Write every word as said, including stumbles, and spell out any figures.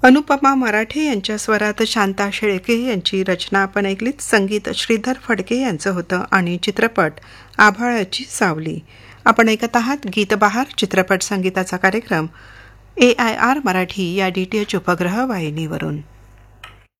अनुपमा मराठे यांच्या स्वरात शांता शेळके यांची रचना आपण ऐकलीत. संगीत श्रीधर फडके यांचं होतं आणि चित्रपट आभाळाची सावली. आपण ऐकत आहात गीतबहार चित्रपट संगीताचा कार्यक्रम ए आय आर मराठी या डी टी एच उपग्रह वाहिनीवरून.